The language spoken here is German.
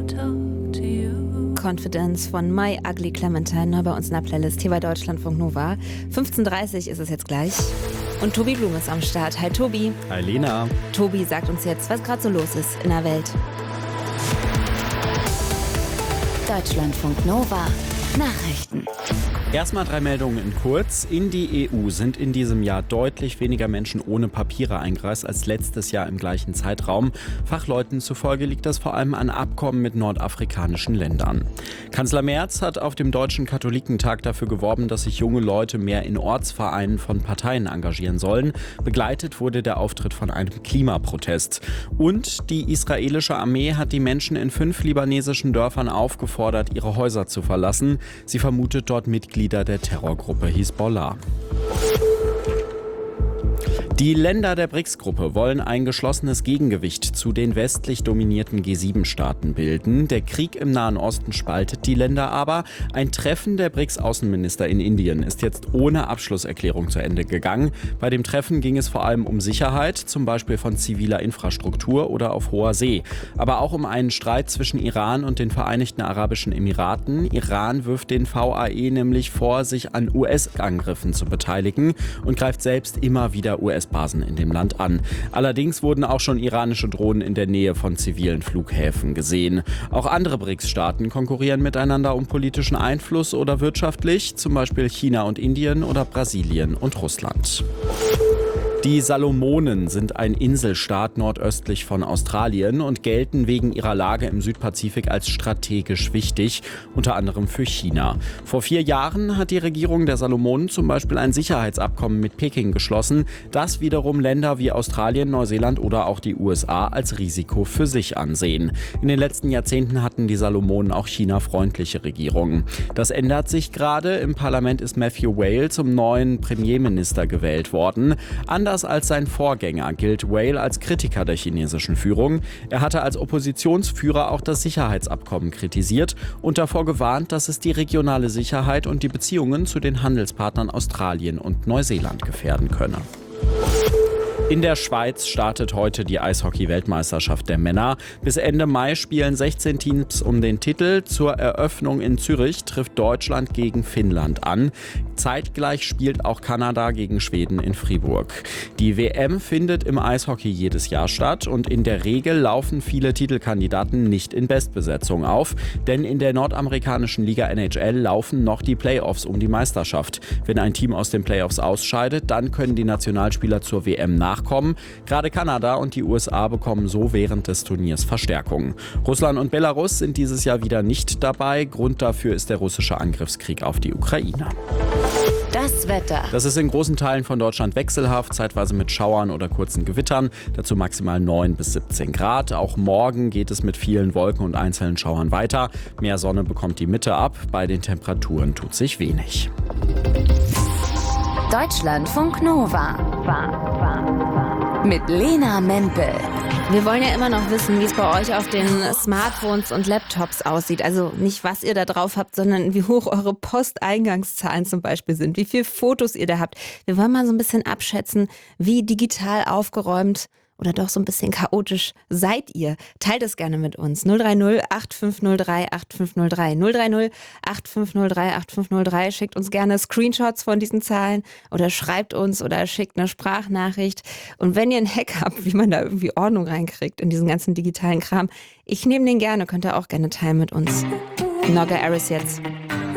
Confidence von My Ugly Clementine, neu bei uns in der Playlist hier bei Deutschlandfunk Nova. 15:30 ist es jetzt gleich. Und Tobi Blum ist am Start. Hi Tobi. Hi Lena. Tobi sagt uns jetzt, was gerade so los ist in der Welt. Deutschlandfunk Nova. Nachrichten. Erstmal 3 Meldungen in kurz. In die EU sind in diesem Jahr deutlich weniger Menschen ohne Papiere eingereist als letztes Jahr im gleichen Zeitraum. Fachleuten zufolge liegt das vor allem an Abkommen mit nordafrikanischen Ländern. Kanzler Merz hat auf dem Deutschen Katholikentag dafür geworben, dass sich junge Leute mehr in Ortsvereinen von Parteien engagieren sollen. Begleitet wurde der Auftritt von einem Klimaprotest. Und die israelische Armee hat die Menschen in 5 libanesischen Dörfern aufgefordert, ihre Häuser zu verlassen. Sie vermutet dort Mitglieder der Terrorgruppe Hisbollah. Die Länder der BRICS-Gruppe wollen ein geschlossenes Gegengewicht zu den westlich dominierten G7-Staaten bilden. Der Krieg im Nahen Osten spaltet die Länder aber. Ein Treffen der BRICS-Außenminister in Indien ist jetzt ohne Abschlusserklärung zu Ende gegangen. Bei dem Treffen ging es vor allem um Sicherheit, zum Beispiel von ziviler Infrastruktur oder auf hoher See. Aber auch um einen Streit zwischen Iran und den Vereinigten Arabischen Emiraten. Iran wirft den VAE nämlich vor, sich an US-Angriffen zu beteiligen und greift selbst immer wieder US-Basen in dem Land an. Allerdings wurden auch schon iranische Drohnen in der Nähe von zivilen Flughäfen gesehen. Auch andere BRICS-Staaten konkurrieren miteinander um politischen Einfluss oder wirtschaftlich, zum Beispiel China und Indien oder Brasilien und Russland. Die Salomonen sind ein Inselstaat nordöstlich von Australien und gelten wegen ihrer Lage im Südpazifik als strategisch wichtig, unter anderem für China. Vor 4 Jahren hat die Regierung der Salomonen zum Beispiel ein Sicherheitsabkommen mit Peking geschlossen, das wiederum Länder wie Australien, Neuseeland oder auch die USA als Risiko für sich ansehen. In den letzten Jahrzehnten hatten die Salomonen auch China-freundliche Regierungen. Das ändert sich gerade. Im Parlament ist Matthew Wale zum neuen Premierminister gewählt worden. Anders als sein Vorgänger gilt Wale als Kritiker der chinesischen Führung. Er hatte als Oppositionsführer auch das Sicherheitsabkommen kritisiert und davor gewarnt, dass es die regionale Sicherheit und die Beziehungen zu den Handelspartnern Australien und Neuseeland gefährden könne. In der Schweiz startet heute die Eishockey-Weltmeisterschaft der Männer. Bis Ende Mai spielen 16 Teams um den Titel. Zur Eröffnung in Zürich trifft Deutschland gegen Finnland an. Zeitgleich spielt auch Kanada gegen Schweden in Fribourg. Die WM findet im Eishockey jedes Jahr statt und in der Regel laufen viele Titelkandidaten nicht in Bestbesetzung auf, denn in der nordamerikanischen Liga NHL laufen noch die Playoffs um die Meisterschaft. Wenn ein Team aus den Playoffs ausscheidet, dann können die Nationalspieler zur WM nachkommen. Gerade Kanada und die USA bekommen so während des Turniers Verstärkung. Russland und Belarus sind dieses Jahr wieder nicht dabei. Grund dafür ist der russische Angriffskrieg auf die Ukraine. Das Wetter. Das ist in großen Teilen von Deutschland wechselhaft, zeitweise mit Schauern oder kurzen Gewittern. Dazu maximal 9 bis 17 Grad. Auch morgen geht es mit vielen Wolken und einzelnen Schauern weiter. Mehr Sonne bekommt die Mitte ab. Bei den Temperaturen tut sich wenig. Deutschlandfunk Nova. Mit Lena Mempel. Wir wollen ja immer noch wissen, wie es bei euch auf den Smartphones und Laptops aussieht. Also nicht, was ihr da drauf habt, sondern wie hoch eure Posteingangszahlen zum Beispiel sind, wie viele Fotos ihr da habt. Wir wollen mal so ein bisschen abschätzen, wie digital aufgeräumt oder doch so ein bisschen chaotisch seid ihr. Teilt es gerne mit uns. 030 8503 8503. 030 8503 8503. Schickt uns gerne Screenshots von diesen Zahlen oder schreibt uns oder schickt eine Sprachnachricht. Und wenn ihr einen Hack habt, wie man da irgendwie Ordnung reinkriegt in diesen ganzen digitalen Kram, ich nehme den gerne, könnt ihr auch gerne teilen mit uns. Nogga Aris jetzt.